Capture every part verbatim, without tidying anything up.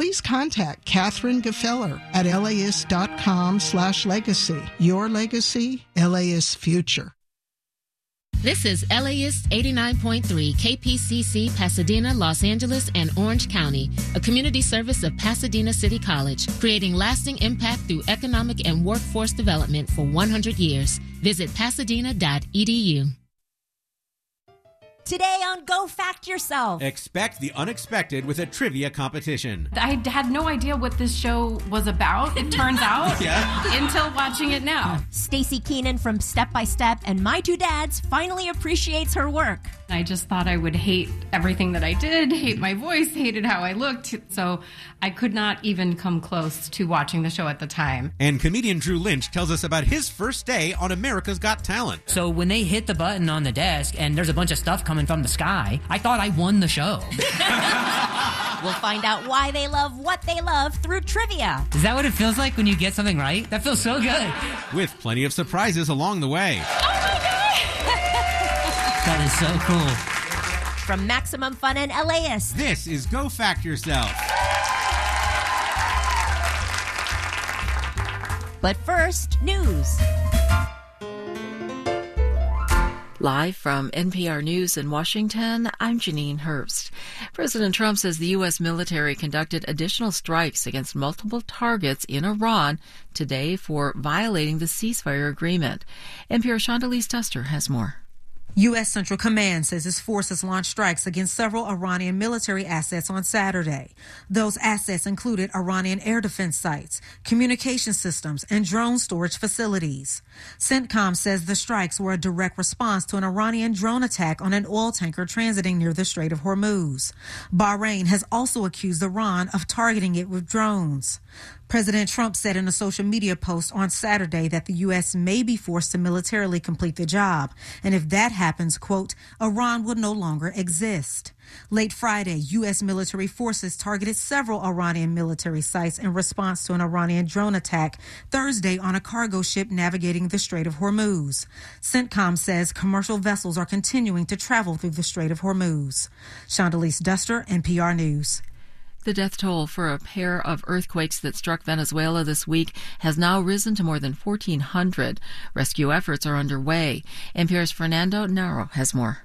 please contact Catherine Gefeller at laist.com slash legacy. Your legacy, LAist future. This is LAist eighty-nine point three K P C C, Pasadena, Los Angeles, and Orange County, a community service of Pasadena City College, creating lasting impact through economic and workforce development for one hundred years. Visit pasadena dot e d u. Today on Go Fact Yourself. Expect the unexpected with a trivia competition. I had no idea what this show was about, it turns out, yeah. until watching it now. Stacey Keenan from Step by Step and My Two Dads finally appreciates her work. I just thought I would hate everything that I did, hate my voice, hated how I looked, so I could not even come close to watching the show at the time. And comedian Drew Lynch tells us about his first day on America's Got Talent. So when they hit the button on the desk and there's a bunch of stuff coming from the sky, I thought I won the show. We'll find out why they love what they love through trivia. Is that what it feels like when you get something right? That feels so good. With plenty of surprises along the way. Oh my God! That is so cool. From Maximum Fun and LAist. This is Go Fact Yourself. But first, news. Live from N P R News in Washington, I'm Janine Herbst. President Trump says the U S military conducted additional strikes against multiple targets in Iran today for violating the ceasefire agreement. N P R's Shondelise Duster has more. U S. Central Command says its forces launched strikes against several Iranian military assets on Saturday. Those assets included Iranian air defense sites, communication systems, and drone storage facilities. CENTCOM says the strikes were a direct response to an Iranian drone attack on an oil tanker transiting near the Strait of Hormuz. Bahrain has also accused Iran of targeting it with drones. President Trump said in a social media post on Saturday that the U S may be forced to militarily complete the job. And if that happens, quote, Iran will no longer exist. Late Friday, U S military forces targeted several Iranian military sites in response to an Iranian drone attack Thursday on a cargo ship navigating the Strait of Hormuz. CENTCOM says commercial vessels are continuing to travel through the Strait of Hormuz. Shondelise Duster, N P R News. The death toll for a pair of earthquakes that struck Venezuela this week has now risen to more than fourteen hundred. Rescue efforts are underway. N P R's Fernando Naro has more.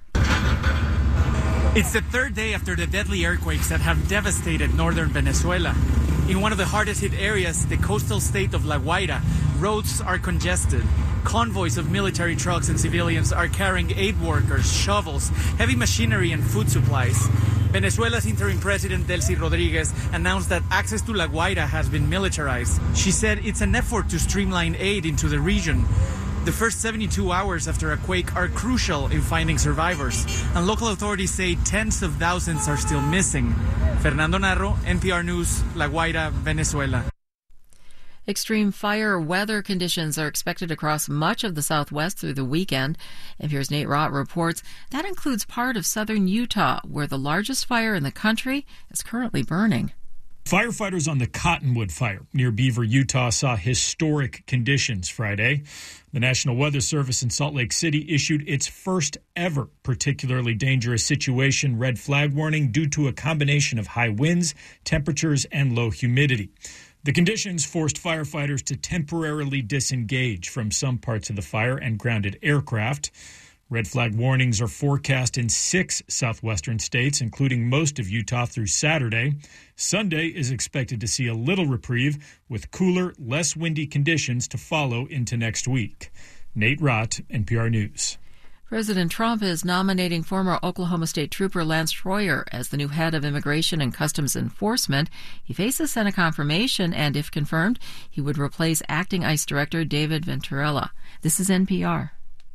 It's the third day after the deadly earthquakes that have devastated northern Venezuela. In one of the hardest hit areas, the coastal state of La Guaira, roads are congested. Convoys of military trucks and civilians are carrying aid workers, shovels, heavy machinery, and food supplies. Venezuela's interim president, Delcy Rodriguez, announced that access to La Guaira has been militarized. She said it's an effort to streamline aid into the region. The first seventy-two hours after a quake are crucial in finding survivors, and local authorities say tens of thousands are still missing. Fernando Narro, N P R News, La Guaira, Venezuela. Extreme fire weather conditions are expected across much of the Southwest through the weekend. N P R's Nate Rott reports that includes part of southern Utah, where the largest fire in the country is currently burning. Firefighters on the Cottonwood Fire near Beaver, Utah, saw historic conditions Friday. The National Weather Service in Salt Lake City issued its first ever particularly dangerous situation red flag warning due to a combination of high winds, temperatures, and low humidity. The conditions forced firefighters to temporarily disengage from some parts of the fire and grounded aircraft. Red flag warnings are forecast in six southwestern states, including most of Utah through Saturday. Sunday is expected to see a little reprieve with cooler, less windy conditions to follow into next week. Nate Rott, N P R News. President Trump is nominating former Oklahoma State Trooper Lance Troyer as the new head of Immigration and Customs Enforcement. He faces Senate confirmation, and if confirmed, he would replace acting ICE Director David Venturella. This is N P R.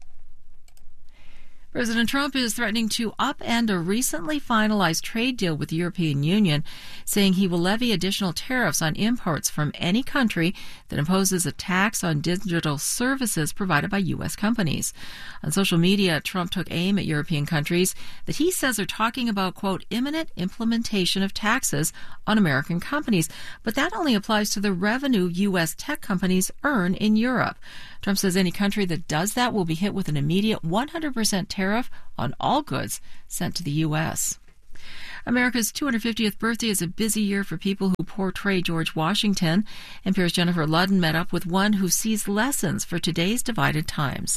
President Trump is threatening to upend a recently finalized trade deal with the European Union, saying he will levy additional tariffs on imports from any country that imposes a tax on digital services provided by U S companies. On social media, Trump took aim at European countries that he says are talking about, quote, imminent implementation of taxes on American companies. But that only applies to the revenue U S tech companies earn in Europe. Trump says any country that does that will be hit with an immediate one hundred percent tariff on all goods sent to the U S. America's two hundred fiftieth birthday is a busy year for people who portray George Washington. N P R's Jennifer Ludden met up with one who sees lessons for today's divided times.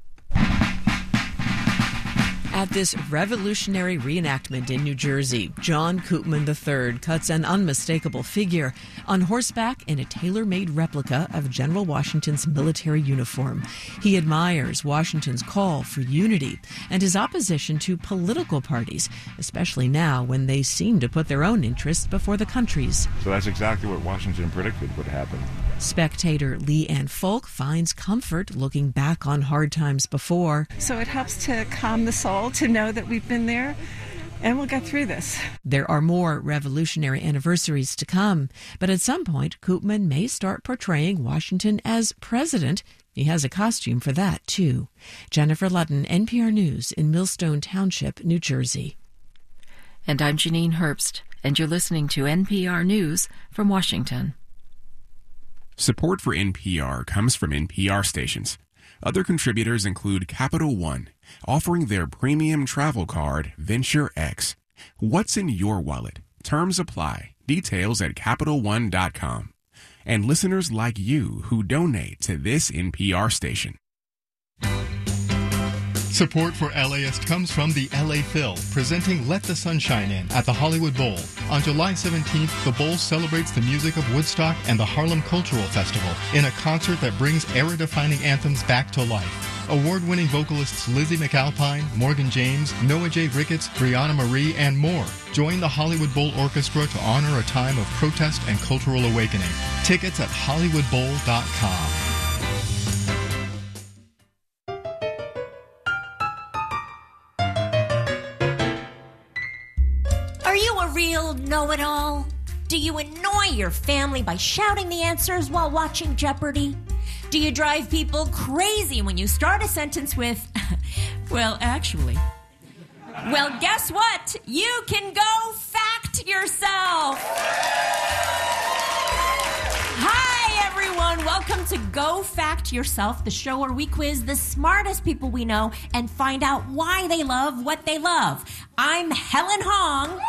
At this revolutionary reenactment in New Jersey, John Koopman the third cuts an unmistakable figure on horseback in a tailor-made replica of General Washington's military uniform. He admires Washington's call for unity and his opposition to political parties, especially now when they seem to put their own interests before the country's. So that's exactly what Washington predicted would happen. Spectator Lee Ann Folk finds comfort looking back on hard times before. So it helps to calm the soul to know that we've been there and we'll get through this. There are more revolutionary anniversaries to come, but at some point, Koopman may start portraying Washington as president. He has a costume for that, too. Jennifer Ludden, N P R News in Millstone Township, New Jersey. And I'm Janine Herbst, and you're listening to N P R News from Washington. Support for N P R comes from N P R stations. Other contributors include Capital One, offering their premium travel card, Venture X. What's in your wallet? Terms apply. Details at Capital One dot com. And listeners like you who donate to this N P R station. Support for LAist comes from the L A Phil, presenting Let the Sunshine In at the Hollywood Bowl. On July seventeenth, the Bowl celebrates the music of Woodstock and the Harlem Cultural Festival in a concert that brings era-defining anthems back to life. Award-winning vocalists Lizzie McAlpine, Morgan James, Noah J. Ricketts, Brianna Marie, and more join the Hollywood Bowl Orchestra to honor a time of protest and cultural awakening. Tickets at Hollywood Bowl dot com. Are you a real know-it-all? Do you annoy your family by shouting the answers while watching Jeopardy? Do you drive people crazy when you start a sentence with, well, actually? Well, guess what? You can go fact yourself. Hi, everyone. Welcome to Go Fact Yourself, the show where we quiz the smartest people we know and find out why they love what they love. I'm Helen Hong.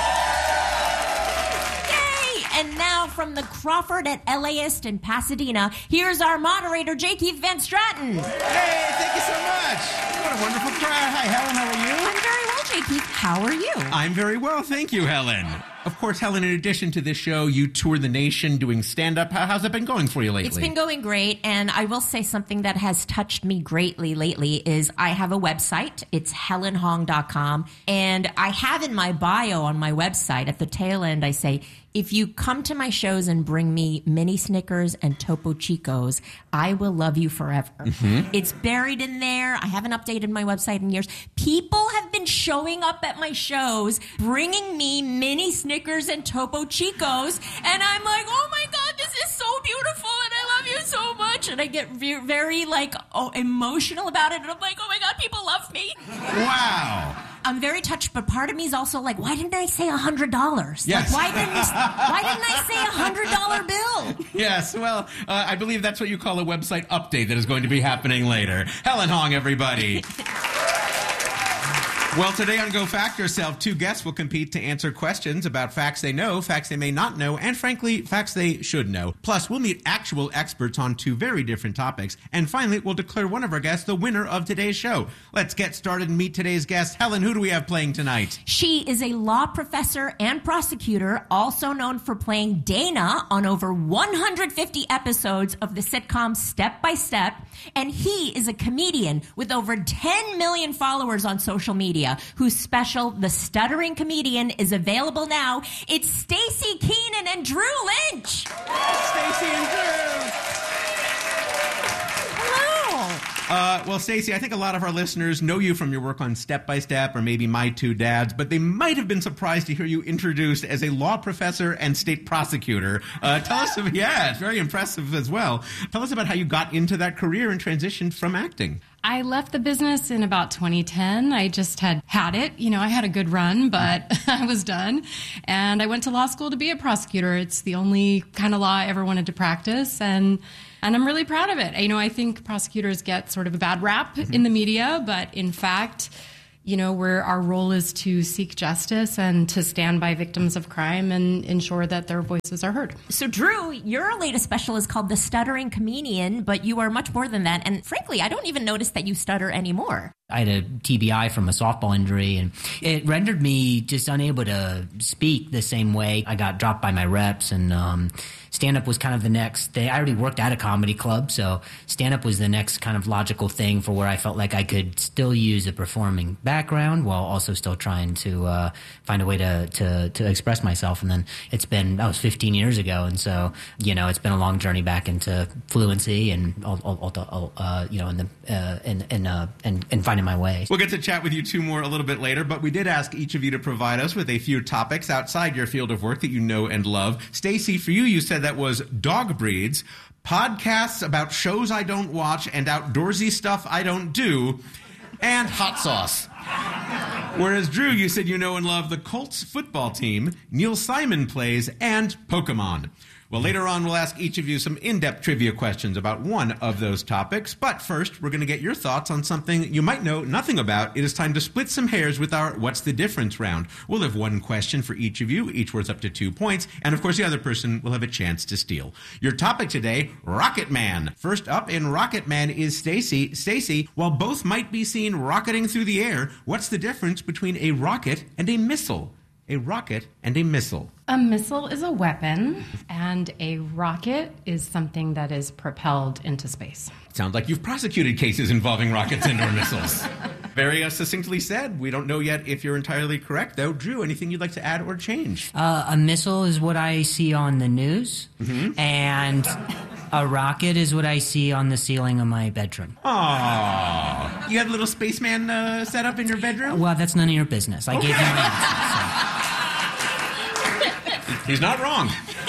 And now from the Crawford at LAist in Pasadena, here's our moderator, J. Keith Van Stratton. Hey, thank you so much. What a wonderful crowd. Hi, Helen. How are you? I'm very well, J. Keith. How are you? I'm very well. Thank you, Helen. Of course, Helen, in addition to this show, you tour the nation doing stand-up. How, how's that been going for you lately? It's been going great, and I will say something that has touched me greatly lately is I have a website. It's helen hong dot com, and I have in my bio on my website, at the tail end, I say, if you come to my shows and bring me mini Snickers and Topo Chicos, I will love you forever. Mm-hmm. It's buried in there. I haven't updated my website in years. People have been showing up at my shows, bringing me mini Snickers and Topo Chicos, and I'm like, oh my God, this is so beautiful, and I love you so much. And I get very, very like, oh, emotional about it, and I'm like, oh my God, people love me. Wow. I'm very touched, but part of me is also like, why didn't I say one hundred dollars? Yes. Like, why didn't why didn't I say a one hundred dollar bill? Yes, well, uh, I believe that's what you call a website update that is going to be happening later. Helen Hong, everybody. Well, today on Go Fact Yourself, two guests will compete to answer questions about facts they know, facts they may not know, and frankly, facts they should know. Plus, we'll meet actual experts on two very different topics. And finally, we'll declare one of our guests the winner of today's show. Let's get started and meet today's guest. Helen, who do we have playing tonight? She is a law professor and prosecutor, also known for playing Dana on over one hundred fifty episodes of the sitcom Step by Step. And he is a comedian with over ten million followers on social media, whose special, The Stuttering Comedian, is available now. It's Stacy Keenan and Drew Lynch. Stacy and Drew. Hello. Uh, well, Stacy, I think a lot of our listeners know you from your work on Step by Step or maybe My Two Dads, but they might have been surprised to hear you introduced as a law professor and state prosecutor. Uh, tell us, yeah, it's very impressive as well. Tell us about how you got into that career and transitioned from acting. I left the business in about twenty ten. I just had had it. You know, I had a good run, but I was done. And I went to law school to be a prosecutor. It's the only kind of law I ever wanted to practice. And and I'm really proud of it. You know, I think prosecutors get sort of a bad rap mm-hmm. in the media, but in fact, you know, where our role is to seek justice and to stand by victims of crime and ensure that their voices are heard. So, Drew, your latest special is called The Stuttering Comedian, but you are much more than that. And frankly, I don't even notice that you stutter anymore. I had a T B I from a softball injury, and it rendered me just unable to speak the same way. I got dropped by my reps, and um, stand-up was kind of the next thing. I already worked at a comedy club, so stand-up was the next kind of logical thing for where I felt like I could still use a performing background while also still trying to uh, find a way to, to, to express myself. And then it's been, that was fifteen years ago, and so, you know, it's been a long journey back into fluency and, all, all, all, uh, you know, and, the, uh, and, and, uh, and, and finding my way. We'll get to chat with you two more a little bit later, but we did ask each of you to provide us with a few topics outside your field of work that you know and love. Stacey, for you, you said that was dog breeds, podcasts about shows I don't watch and outdoorsy stuff I don't do, and hot sauce. Whereas, Drew, you said you know and love the Colts football team, Neil Simon plays, and Pokemon. Well, later on, we'll ask each of you some in-depth trivia questions about one of those topics. But first, we're going to get your thoughts on something you might know nothing about. It is time to split some hairs with our What's the Difference round. We'll have one question for each of you, each worth up to two points. And, of course, the other person will have a chance to steal. Your topic today, Rocket Man. First up in Rocket Man is Stacey. Stacey, while both might be seen rocketing through the air, what's the difference between a rocket and a missile? A rocket and a missile. A missile is a weapon, and a rocket is something that is propelled into space. Sounds like you've prosecuted cases involving rockets and or missiles. Very uh, succinctly said. We don't know yet if you're entirely correct, though. Drew, anything you'd like to add or change? Uh, a missile is what I see on the news, mm-hmm. and a rocket is what I see on the ceiling of my bedroom. Aww. You have a little spaceman uh, set up in your bedroom? Well, that's none of your business. I okay. gave you my answer, so. He's not wrong.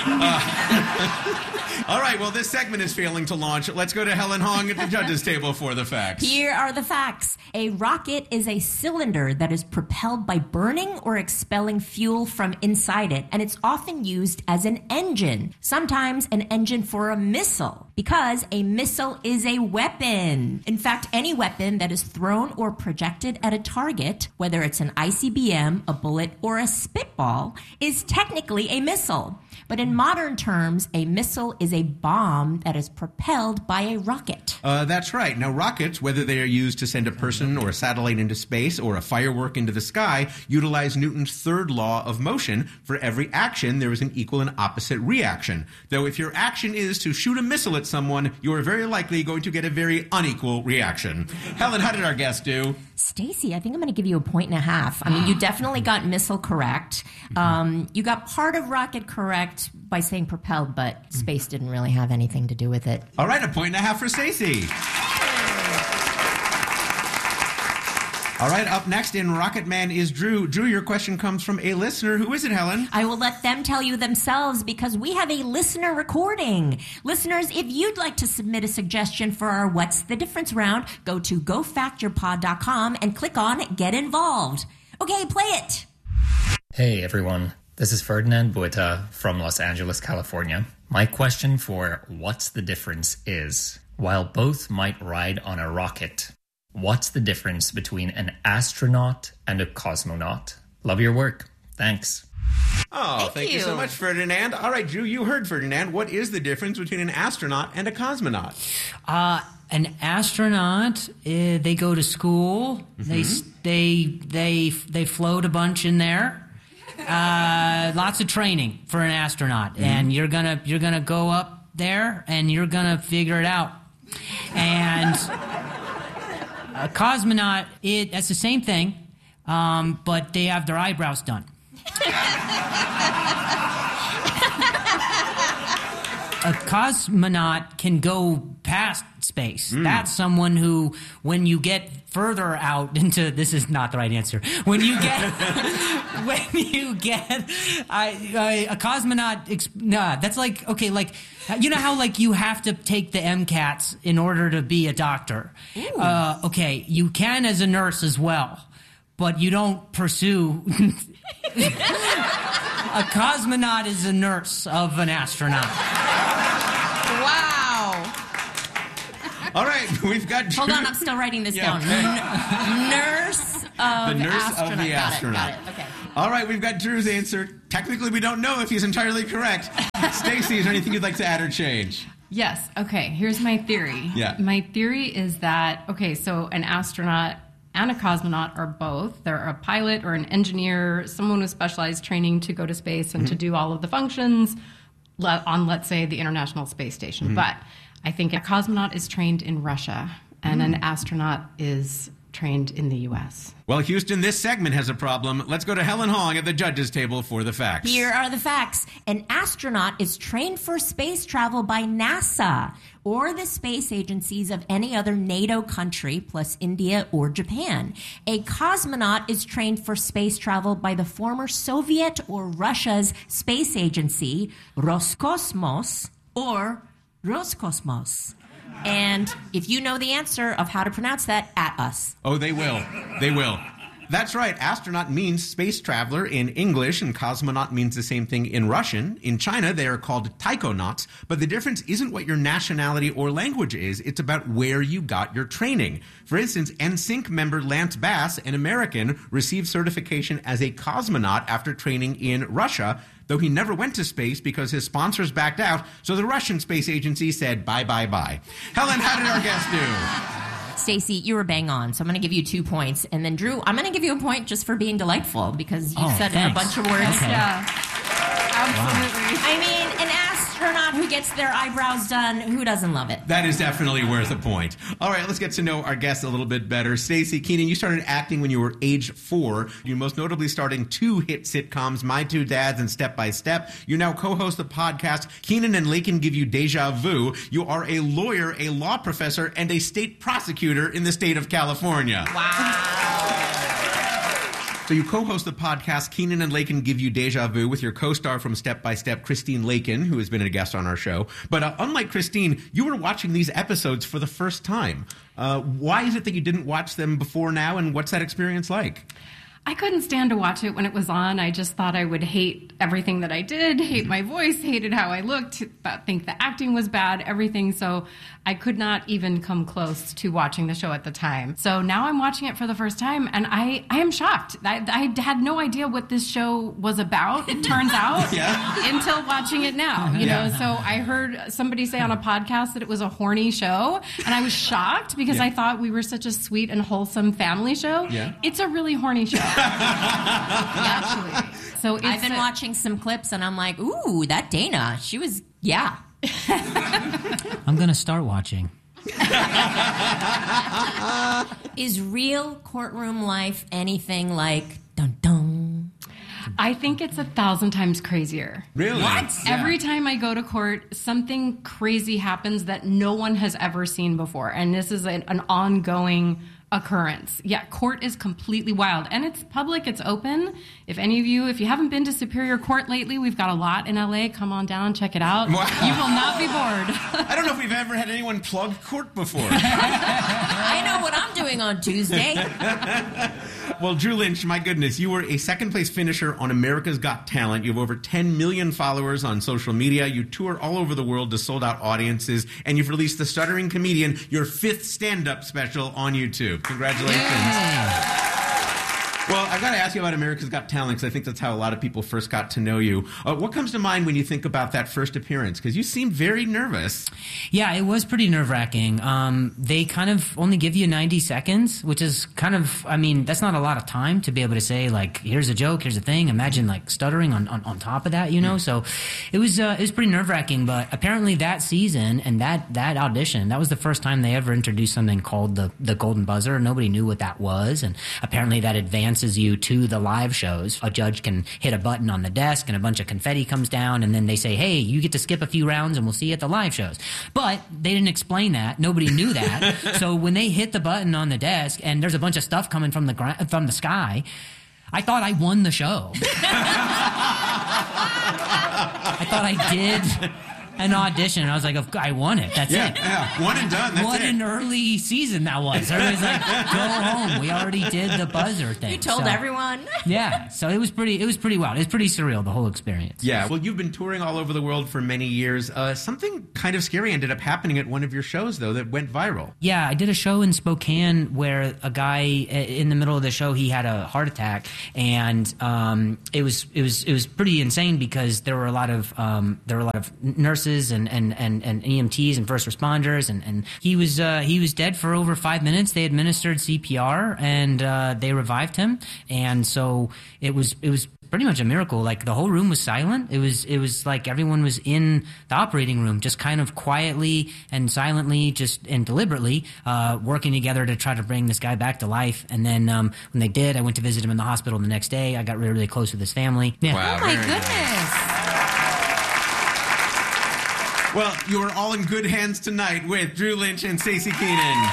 Uh, all right, well, this segment is failing to launch. Let's go to Helen Hong at the judges' table for the facts. Here are the facts. A rocket is a cylinder that is propelled by burning or expelling fuel from inside it, and it's often used as an engine, sometimes an engine for a missile, because a missile is a weapon. In fact, any weapon that is thrown or projected at a target, whether it's an I C B M, a bullet, or a spitball, is technically a missile. But in modern terms, a missile is a bomb that is propelled by a rocket. Uh, that's right. Now, rockets, whether they are used to send a person or a satellite into space or a firework into the sky, utilize Newton's third law of motion. For every action, there is an equal and opposite reaction. Though if your action is to shoot a missile at someone, you are very likely going to get a very unequal reaction. Helen, how did our guest do? Stacey, I think I'm going to give you a point and a half. I mean, you definitely got missile correct. Um, you got part of rocket correct by saying propelled, but space didn't really have anything to do with it. All right, a point and a half for Stacey. All right, up next in Rocket Man is Drew. Drew, your question comes from a listener. Who is it, Helen? I will let them tell you themselves because we have a listener recording. Listeners, if you'd like to submit a suggestion for our What's the Difference round, go to go fact your pod dot com and click on Get Involved. Okay, play it. Hey, everyone. This is Ferdinand Bueta from Los Angeles, California. My question for What's the Difference is, while both might ride on a rocket, what's the difference between an astronaut and a cosmonaut? Love your work. Thanks. Oh, thank, thank you. you so much, Ferdinand. All right, Drew, you heard Ferdinand. What is the difference between an astronaut and a cosmonaut? Uh, an astronaut, uh, they go to school. Mm-hmm. They they they they float a bunch in there. Uh, lots of training for an astronaut, mm-hmm. and you're gonna you're gonna go up there and you're gonna figure it out. And a cosmonaut, it that's the same thing, um, but they have their eyebrows done. A cosmonaut can go past space. Mm. That's someone who, when you get further out into, this is not the right answer. When you get, when you get, I, I, a cosmonaut, nah, that's like, okay, like, you know how like you have to take the MCATs in order to be a doctor? Uh, okay, you can as a nurse as well, but you don't pursue. A cosmonaut is a nurse of an astronaut. Wow. All right, we've got... Hold on, I'm still writing this yeah, down. Okay. N- nurse of the nurse astronaut. of the got astronaut. It, got it. Okay. All right, we've got Drew's answer. Technically, we don't know if he's entirely correct. Stacey, is there anything you'd like to add or change? Yes. Okay. Here's my theory. Yeah. My theory is that, okay, so an astronaut and a cosmonaut are both. They're a pilot or an engineer, someone with specialized training to go to space and Mm-hmm. to do all of the functions le- on, let's say, the International Space Station. Mm-hmm. But I think a cosmonaut is trained in Russia and Mm. an astronaut is trained in the U S. Well, Houston, this segment has a problem. Let's go to Helen Hong at the judges' table for the facts. Here are the facts. An astronaut is trained for space travel by NASA or the space agencies of any other NATO country, plus India or Japan. A cosmonaut is trained for space travel by the former Soviet or Russia's space agency, Roscosmos or Roscosmos. And if you know the answer of how to pronounce that, at us. Oh, they will. They will. That's right. Astronaut means space traveler in English, and cosmonaut means the same thing in Russian. In China, they are called taikonauts, but the difference isn't what your nationality or language is. It's about where you got your training. For instance, N Sync member Lance Bass, an American, received certification as a cosmonaut after training in Russia, though he never went to space because his sponsors backed out, so the Russian space agency said bye, bye, bye. Helen, how did our guest do? Stacey, you were bang on, so I'm going to give you two points. And then, Drew, I'm going to give you a point just for being delightful because you Oh, said thanks. a bunch of words. Okay. Yeah. Absolutely. I mean, an astronaut who gets their eyebrows done, who doesn't love it? That is definitely worth a point. All right, let's get to know our guests a little bit better. Stacey Keenan, you started acting when you were age four. You most notably starred in two hit sitcoms, My Two Dads and Step by Step. You now co-host the podcast Keenan and Lakin Give You Deja Vu. You are a lawyer, a law professor, and a state prosecutor in the state of California. Wow. So you co-host the podcast Keenan and Lakin Give You Deja Vu with your co-star from Step by Step, Christine Lakin, who has been a guest on our show. But uh, unlike Christine, you were watching these episodes for the first time. Uh, why is it that you didn't watch them before now, and what's that experience like? I couldn't stand to watch it when it was on. I just thought I would hate everything that I did, hate my voice, hated how I looked, but think the acting was bad, everything. So I could not even come close to watching the show at the time. So now I'm watching it for the first time, and I, I am shocked. I, I had no idea what this show was about, it turns out, Yeah. until watching it now. You Yeah. know, so I heard somebody say on a podcast that it was a horny show, and I was shocked because Yeah. I thought we were such a sweet and wholesome family show. Yeah. It's a really horny show. Actually. So it's I've been a- watching some clips and I'm like, ooh, that Dana, she was, yeah. I'm going to start watching. Is real courtroom life anything like dun dun? I think it's a thousand times crazier. Really? What? Yeah. Every time I go to court, something crazy happens that no one has ever seen before. And this is an, an ongoing occurrence. Yeah, court is completely wild. And it's public, it's open. If any of you, if you haven't been to Superior Court lately, we've got a lot in L A. Come on down, check it out. Wow. You will not be bored. I don't know if we've ever had anyone plug court before. I know what I'm doing on Tuesday. Well, Drew Lynch, my goodness, you were a second-place finisher on America's Got Talent. You have over ten million followers on social media. You tour all over the world to sold-out audiences, and you've released The Stuttering Comedian, your fifth stand-up special on YouTube. Congratulations. Well, I've got to ask you about America's Got Talent, because I think that's how a lot of people first got to know you. Uh, what comes to mind when you think about that first appearance? Because you seem very nervous. Yeah, it was pretty nerve-wracking. Um, they kind of only give you ninety seconds, which is kind of, I mean, that's not a lot of time to be able to say, like, here's a joke, here's a thing. Imagine, like, stuttering on, on, on top of that, you know? Mm. So it was uh, it was pretty nerve-wracking, but apparently that season and that, that audition, that was the first time they ever introduced something called the, the Golden Buzzer. Nobody knew what that was, and apparently that advances you to the live shows. A judge can hit a button on the desk and a bunch of confetti comes down, and then they say, hey, you get to skip a few rounds and we'll see you at the live shows. But they didn't explain that. Nobody knew that. So when they hit the button on the desk and there's a bunch of stuff coming from the gra- from the sky, I thought I won the show. I thought I did an audition. And I was like, I won it. That's yeah, it. Yeah, one and done. That's what it. an early season that was. Everybody's like, go home. We already did the buzzer thing. You told so, everyone. Yeah, so it was pretty. It was pretty wild. It was pretty surreal, the whole experience. Yeah, well, you've been touring all over the world for many years. Uh, something kind of scary ended up happening at one of your shows, though, that went viral. Yeah, I did a show in Spokane where a guy in the middle of the show, he had a heart attack, and um, it was it was it was pretty insane because there were a lot of um, there were a lot of nurses and and, and, and E M Ts and first responders, and, and he was uh, he was dead for over five minutes. They administered C P R and uh, they revived him, and so it was it was. pretty much a miracle. Like the whole room was silent. It was it was like everyone was in the operating room, just kind of quietly and silently, just and deliberately uh, working together to try to bring this guy back to life. And then um, when they did, I went to visit him in the hospital the next day. I got really really close with his family. Yeah. Wow, oh my goodness. Nice. Well, you are all in good hands tonight with Drew Lynch and Stacey Keenan.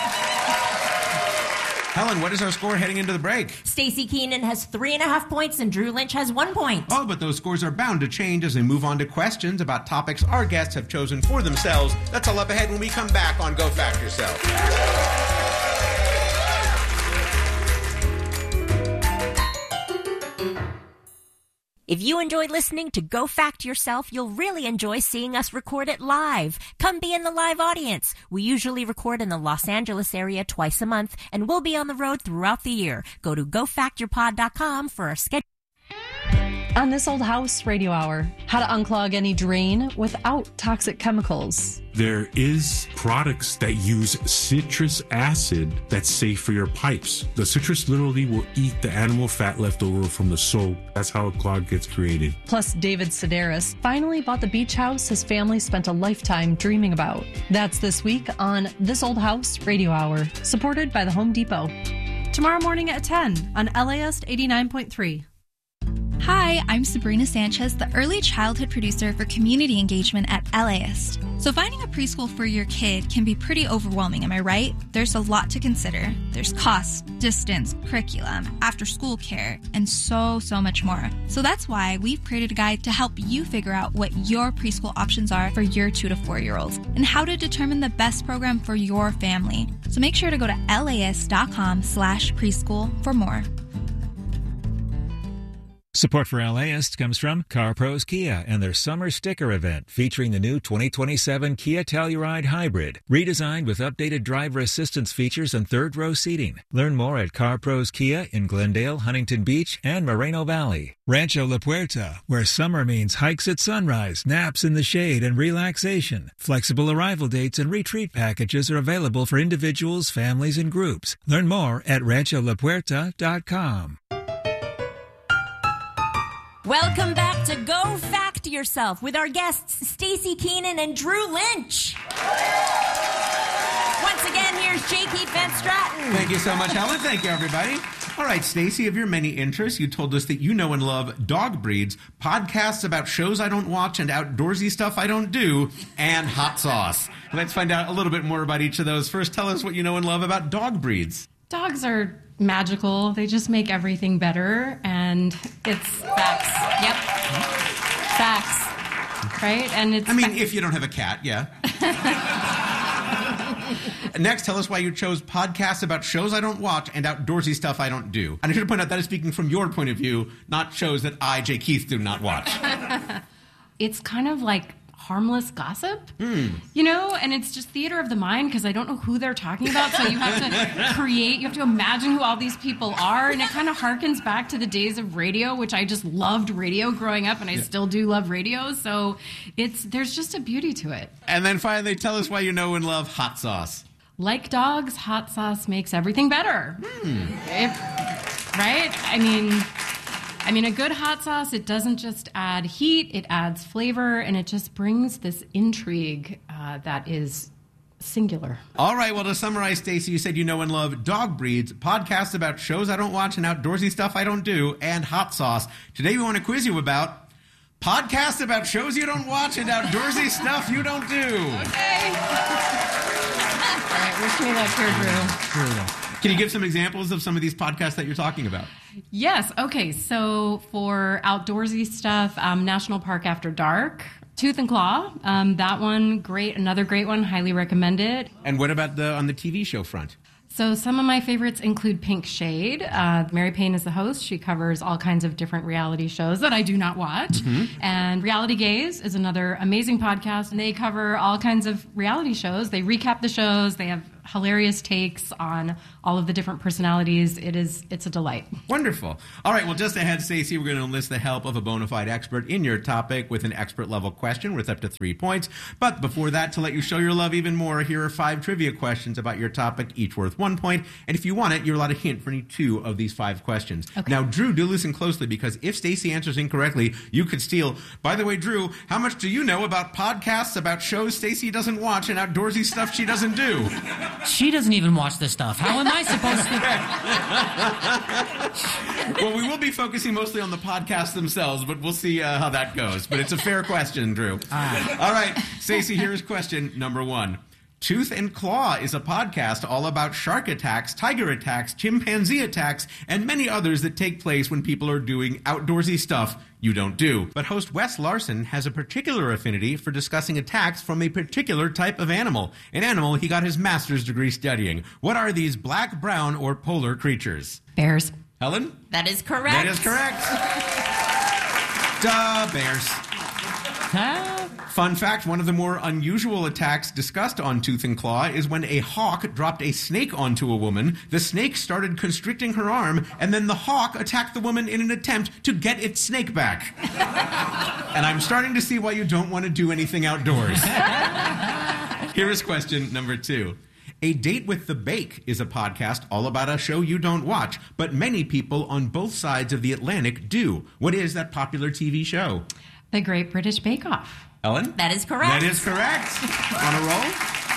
Helen, what is our score heading into the break? Stacey Keenan has three and a half points and Drew Lynch has one point. Oh, but those scores are bound to change as we move on to questions about topics our guests have chosen for themselves. That's all up ahead when we come back on Go Fact Yourself. If you enjoyed listening to Go Fact Yourself, you'll really enjoy seeing us record it live. Come be in the live audience. We usually record in the Los Angeles area twice a month, and we'll be on the road throughout the year. Go to go fact your pod dot com for our schedule. On This Old House Radio Hour, how to unclog any drain without toxic chemicals. There is products that use citrus acid that's safe for your pipes. The citrus literally will eat the animal fat left over from the soap. That's how a clog gets created. Plus, David Sedaris finally bought the beach house his family spent a lifetime dreaming about. That's this week on This Old House Radio Hour, supported by the Home Depot. Tomorrow morning at ten on L A S eighty-nine point three. Hi, I'm Sabrina Sanchez, the early childhood producer for community engagement at LAist. So finding a preschool for your kid can be pretty overwhelming, am I right? There's a lot to consider. There's cost, distance, curriculum, after-school care, and so, so much more. So that's why we've created a guide to help you figure out what your preschool options are for your two to four-year-olds and how to determine the best program for your family. So make sure to go to laist.com slash preschool for more. Support for LAist comes from CarPros Kia and their summer sticker event featuring the new twenty twenty-seven Kia Telluride Hybrid, redesigned with updated driver assistance features and third-row seating. Learn more at CarPros Kia in Glendale, Huntington Beach, and Moreno Valley. Rancho La Puerta, where summer means hikes at sunrise, naps in the shade, and relaxation. Flexible arrival dates and retreat packages are available for individuals, families, and groups. Learn more at rancho la puerta dot com. Welcome back to Go Fact Yourself with our guests Stacey Keenan and Drew Lynch. Once again, here's J. Keith Van Straten. Thank you so much, Helen. Thank you, everybody. All right, Stacey, of your many interests, you told us that you know and love dog breeds, podcasts about shows I don't watch and outdoorsy stuff I don't do, and hot sauce. Let's find out a little bit more about each of those. First, tell us what you know and love about dog breeds. Dogs are magical. They just make everything better, and it's facts. Yep. Facts. Right? And it's I mean, fa- if you don't have a cat, yeah. Next, tell us why you chose podcasts about shows I don't watch and outdoorsy stuff I don't do. And I should point out that is speaking from your point of view, not shows that I, Jay Keith, do not watch. It's kind of like harmless gossip, mm. you know, and it's just theater of the mind because I don't know who they're talking about. So you have to create, you have to imagine who all these people are. And it kind of harkens back to the days of radio, which I just loved radio growing up, and I yeah. still do love radio. So it's there's just a beauty to it. And then finally, tell us why you know and love hot sauce. Like dogs, hot sauce makes everything better. Mm. If, right? I mean... I mean, a good hot sauce, it doesn't just add heat, it adds flavor, and it just brings this intrigue uh, that is singular. All right, well, to summarize, Stacey, you said you know and love dog breeds, podcasts about shows I don't watch and outdoorsy stuff I don't do, and hot sauce. Today we want to quiz you about podcasts about shows you don't watch and outdoorsy stuff you don't do. Okay. All right, wish me luck here, Drew. Here we go. Can you give some examples of some of these podcasts that you're talking about? Yes. Okay. So for outdoorsy stuff, um, National Park After Dark. Tooth and Claw. Um, that one, great. Another great one. Highly recommend it. And what about the on the T V show front? So some of my favorites include Pink Shade. Uh, Mary Payne is the host. She covers all kinds of different reality shows that I do not watch. Mm-hmm. And Reality Gaze is another amazing podcast. And they cover all kinds of reality shows. They recap the shows. They have hilarious takes on all of the different personalities. It is, it's a delight. Wonderful. All right, well, just ahead, Stacey, we're going to enlist the help of a bona fide expert in your topic with an expert-level question worth up to three points. But before that, to let you show your love even more, here are five trivia questions about your topic, each worth one point. And if you want it, you're allowed a hint for any two of these five questions. Okay. Now, Drew, do listen closely, because if Stacey answers incorrectly, you could steal. By the way, Drew, how much do you know about podcasts, about shows Stacey doesn't watch, and outdoorsy stuff she doesn't do? She doesn't even watch this stuff. How am I supposed to? Well, we will be focusing mostly on the podcasts themselves, but we'll see uh, how that goes. But it's a fair question, Drew. All right, all right. Stacey, here's question number one. Tooth and Claw is a podcast all about shark attacks, tiger attacks, chimpanzee attacks, and many others that take place when people are doing outdoorsy stuff you don't do. But host Wes Larson has a particular affinity for discussing attacks from a particular type of animal, an animal he got his master's degree studying. What are these black, brown, or polar creatures? Bears. Helen? That is correct. That is correct. Duh, bears. Huh? Fun fact, one of the more unusual attacks discussed on Tooth and Claw is when a hawk dropped a snake onto a woman. The snake started constricting her arm, and then the hawk attacked the woman in an attempt to get its snake back. And I'm starting to see why you don't want to do anything outdoors. Here is question number two. A Date with the Bake is a podcast all about a show you don't watch, but many people on both sides of the Atlantic do. What is that popular T V show? The Great British Bake Off. Ellen? That is correct. That is correct. On a roll.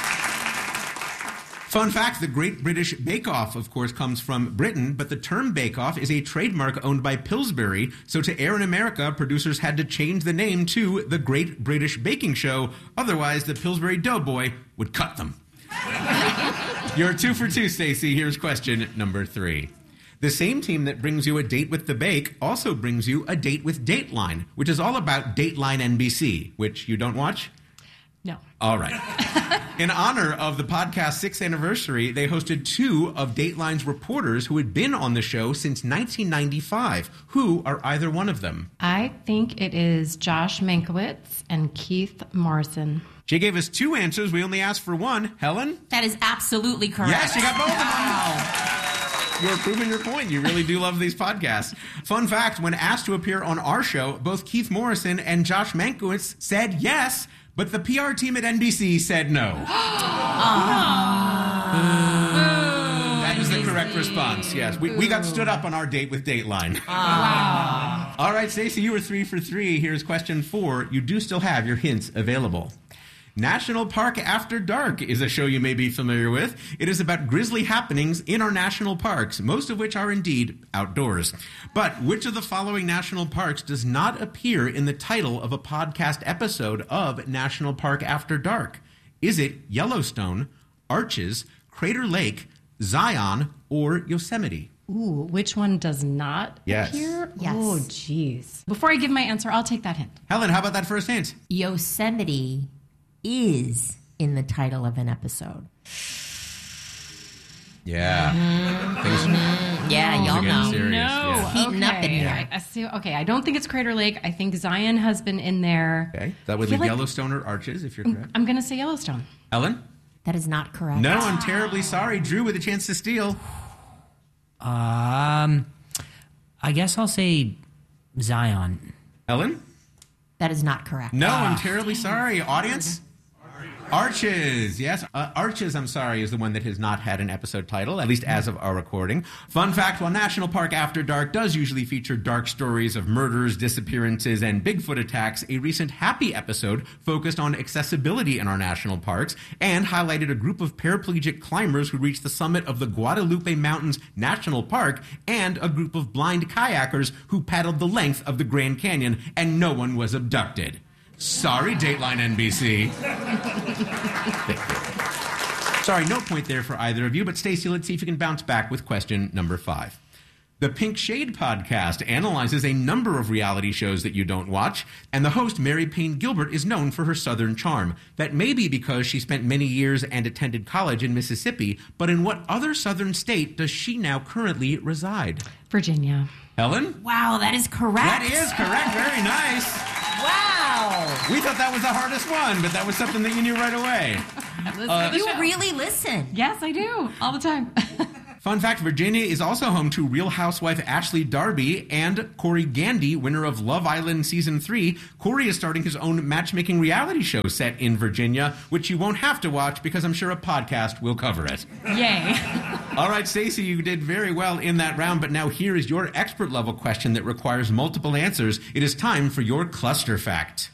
Fun fact, the Great British Bake Off, of course, comes from Britain, but the term Bake Off is a trademark owned by Pillsbury, so to air in America, producers had to change the name to the Great British Baking Show, otherwise the Pillsbury Doughboy would cut them. You're two for two, Stacey. Here's question number three. The same team that brings you A Date with the Bake also brings you A Date with Dateline, which is all about Dateline N B C, which you don't watch? No. All right. In honor of the podcast's sixth anniversary, they hosted two of Dateline's reporters who had been on the show since nineteen ninety-five. Who are either one of them? I think it is Josh Mankiewicz and Keith Morrison. She gave us two answers. We only asked for one. Helen? That is absolutely correct. Yes, you got both wow. of them. You're proving your point. You really do love these podcasts. Fun fact, when asked to appear on our show, both Keith Morrison and Josh Mankiewicz said yes, but the P R team at N B C said no. That is the correct response, yes. We, we got stood up on our date with Dateline. Wow. All right, Stacey, you were three for three. Here's question four. You do still have your hints available. National Park After Dark is a show you may be familiar with. It is about grisly happenings in our national parks, most of which are indeed outdoors. But which of the following national parks does not appear in the title of a podcast episode of National Park After Dark? Is it Yellowstone, Arches, Crater Lake, Zion, or Yosemite? Ooh, which one does not yes. appear? Yes. Oh, jeez. Before I give my answer, I'll take that hint. Helen, how about that first hint? Yosemite is in the title of an episode. Yeah. Mm-hmm. Things, mm-hmm. Yeah, y'all know. Serious. No. Yeah. Heating okay. up in here. I, I see, okay, I don't think it's Crater Lake. I think Zion has been in there. Okay. That would I feel leave like- Yellowstone or Arches, if you're correct. I'm going to say Yellowstone. Helen? That is not correct. No, I'm terribly sorry. Drew with a chance to steal. Um, I guess I'll say Zion. Helen? That is not correct. No, I'm terribly sorry. Audience? Arches, yes. Uh, Arches, I'm sorry, is the one that has not had an episode title, at least as of our recording. Fun fact, while National Park After Dark does usually feature dark stories of murders, disappearances, and Bigfoot attacks, a recent Happy episode focused on accessibility in our national parks and highlighted a group of paraplegic climbers who reached the summit of the Guadalupe Mountains National Park and a group of blind kayakers who paddled the length of the Grand Canyon, and no one was abducted. Sorry, Dateline N B C. Sorry, no point there for either of you, but Stacey, let's see if you can bounce back with question number five. The Pink Shade podcast analyzes a number of reality shows that you don't watch, and the host, Mary Payne Gilbert, is known for her Southern charm. That may be because she spent many years and attended college in Mississippi, but in what other Southern state does she now currently reside? Virginia. Helen? Wow, that is correct. That is correct. Very nice. Wow. We thought that was the hardest one, but that was something that you knew right away. Uh, you really listen. Yes, I do. All the time. Fun fact, Virginia is also home to Real Housewife Ashley Darby and Corey Gandy, winner of Love Island Season three. Corey is starting his own matchmaking reality show set in Virginia, which you won't have to watch because I'm sure a podcast will cover it. Yay. All right, Stacey, you did very well in that round, but now here is your expert-level question that requires multiple answers. It is time for your cluster fact.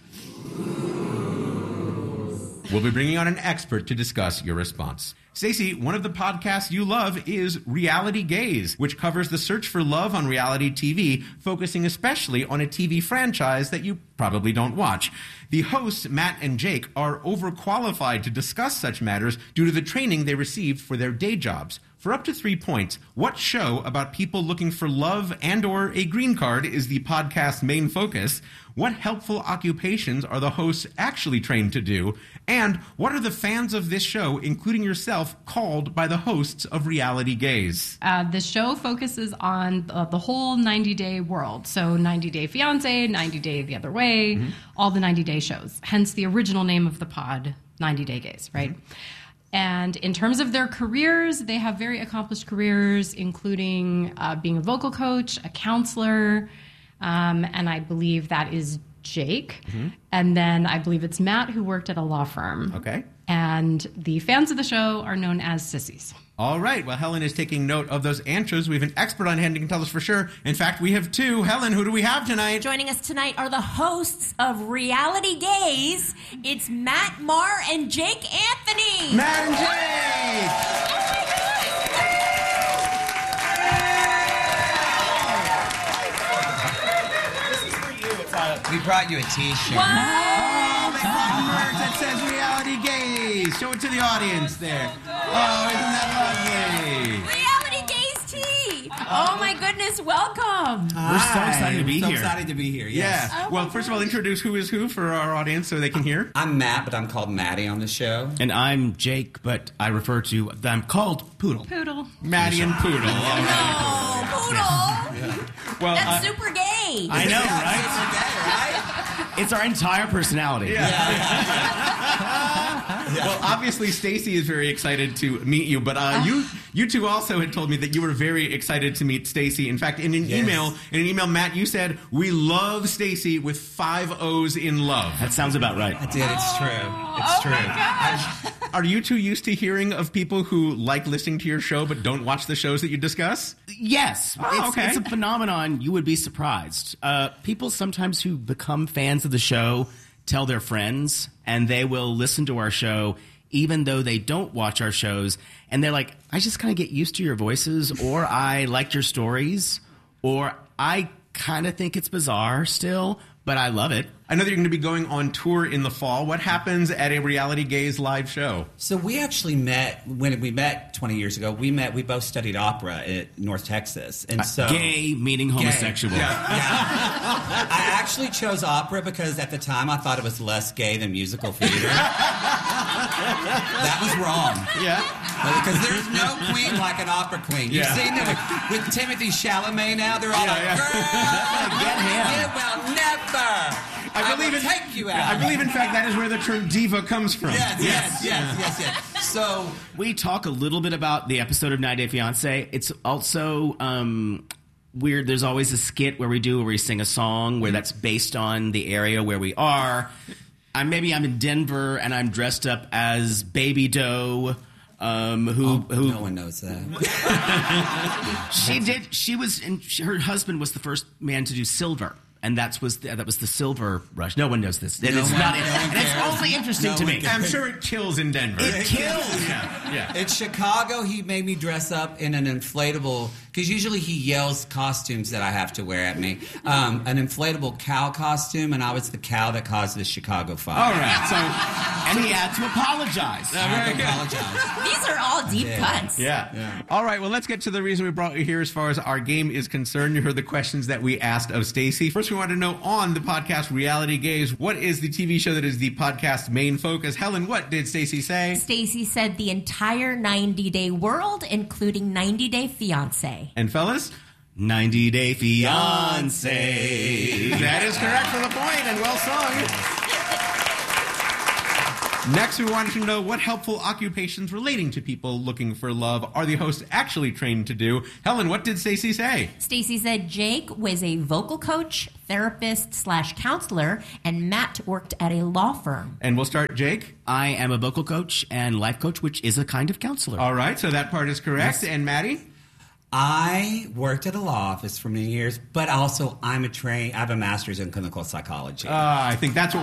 We'll be bringing on an expert to discuss your response. Stacey, one of the podcasts you love is Reality Gaze, which covers the search for love on reality T V, focusing especially on a T V franchise that you probably don't watch. The hosts, Matt and Jake, are overqualified to discuss such matters due to the training they received for their day jobs. For up to three points, what show about people looking for love and or a green card is the podcast's main focus? What helpful occupations are the hosts actually trained to do? And what are the fans of this show, including yourself, called by the hosts of Reality Gaze? Uh, the show focuses on uh, the whole ninety-day world. So ninety day fiancé, ninety day the other way, mm-hmm. all the ninety day shows. Hence the original name of the pod, ninety day Gaze, right? Mm-hmm. And in terms of their careers, they have very accomplished careers, including uh, being a vocal coach, a counselor, um, and I believe that is Jake. Mm-hmm. And then I believe it's Matt, who worked at a law firm. Okay. And the fans of the show are known as sissies. All right. Well, Helen is taking note of those answers. We have an expert on hand who can tell us for sure. In fact, we have two. Helen, who do we have tonight? Joining us tonight are the hosts of Reality Gaze. It's Matt Marr and Jake Anthony. Matt and Jake! This is for you. It's a, we brought you a t-shirt. Wow. Oh, they brought merch that says Reality Gaze. Show it to the audience there. Oh, isn't that lovely? Reality Gaze tea. Oh, my goodness. Welcome. Hi. We're so excited to be so here. So excited to be here, yes. Yeah. Oh, well, first of all, introduce who is who for our audience so they can hear. I'm Matt, but I'm called Maddie on the show. And I'm Jake, but I refer to, I'm called Poodle. Poodle. Maddie and Poodle. All right. No, Poodle. Yeah. Well, That's uh, super gay. I know, yeah, right? Super gay, right? It's our entire personality. Yeah. yeah. yeah. Well, obviously, Stacey is very excited to meet you, but uh, you you two also had told me that you were very excited to meet Stacey. In fact, in an yes. email, in an email, Matt, you said, we love Stacey with five O's in love. That sounds about right. I did. It's true. It's oh true. My gosh. Are you two used to hearing of people who like listening to your show but don't watch the shows that you discuss? Yes. Oh, it's, okay. it's a phenomenon. You would be surprised. Uh, people sometimes who become fans of the show tell their friends, and they will listen to our show even though they don't watch our shows. And they're like, I just kind of get used to your voices, or I liked your stories, or I kind of think it's bizarre still, but I love it. I know that you're going to be going on tour in the fall. What happens at a Reality Gaze live show? So we actually met, when we met twenty years ago, we met, we both studied opera at North Texas. And so uh, Gay meaning homosexual. Gay. Yeah. yeah. I actually chose opera because at the time I thought it was less gay than musical theater. That was wrong. Yeah. Because there's no queen like an opera queen. You've Yeah. seen them with, with Timothy Chalamet now. They're all Yeah, like, yeah. girl, Get him. you will never. I believe will in, take you out. I believe, in fact, that is where the term diva comes from. Yes, yes, yes, yes, yes. So we talk a little bit about the episode of ninety day fiancé. It's also um, weird. There's always a skit where we do where we sing a song where that's based on the area where we are. I maybe I'm in Denver and I'm dressed up as Baby Doe. Um, who? oh, who? no one knows that. She did. She was. In, she, her husband was the first man to do Silver. And that was the, that was the silver rush. No one knows this. It No is one- not. no one and it's cares. only interesting No to one me. cares. I'm sure it kills in Denver. It kills. Yeah, yeah. In Chicago, he made me dress up in an inflatable, because usually he yells costumes that I have to wear at me. Um, an inflatable cow costume, and I was the cow that caused the Chicago fire. All right. So, and he had to apologize. I had to apologize. These are all deep Yeah. cuts. Yeah. Yeah. All right. Well, let's get to the reason we brought you here as far as our game is concerned. You heard the questions that we asked of Stacey. First, we want to know on the podcast Reality Gaze, what is the T V show that is the podcast's main focus? Helen, what did Stacey say? Stacey said the entire ninety day world, including ninety day fiance. And fellas? ninety Day Fiance. That is correct for the point, and well sung. Next, we wanted to know what helpful occupations relating to people looking for love are the hosts actually trained to do. Helen, what did Stacey say? Stacey said Jake was a vocal coach, therapist slash counselor, and Matt worked at a law firm. And we'll start, Jake. I am a vocal coach and life coach, which is a kind of counselor. All right, so that part is correct. Yes. And Maddie? I worked at a law office for many years, but also I'm a train. I have a master's in clinical psychology. Uh, I think that's what